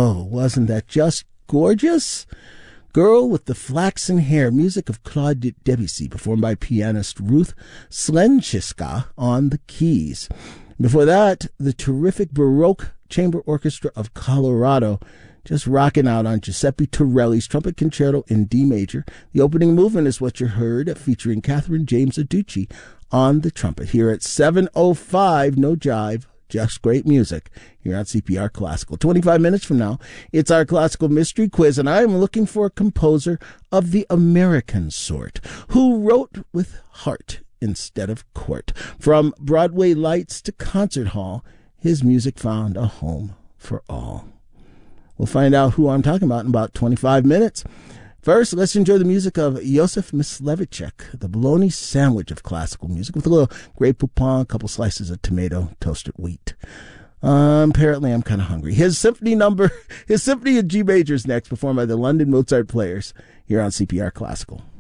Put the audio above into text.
Oh, wasn't that just gorgeous? Girl with the Flaxen Hair, music of Claude Debussy, performed by pianist Ruth Slenchiska on the keys. Before that, the terrific Baroque Chamber Orchestra of Colorado, just rocking out on Giuseppe Torelli's Trumpet Concerto in D major. The opening movement is what you heard, featuring Catherine James Aducci on the trumpet. Here at 7:05, no jive, just great music here on CPR Classical. 25 minutes from now, it's our classical mystery quiz, and I am looking for a composer of the American sort who wrote with heart instead of court. From Broadway lights to concert hall, his music found a home for all. We'll find out who I'm talking about in about 25 minutes. First, let's enjoy the music of Józef Myslewicz, the bologna sandwich of classical music, with a little Grey Poupon, a couple slices of tomato, toasted wheat. Apparently, I'm kind of hungry. His symphony in G major is next, performed by the London Mozart Players here on CPR Classical.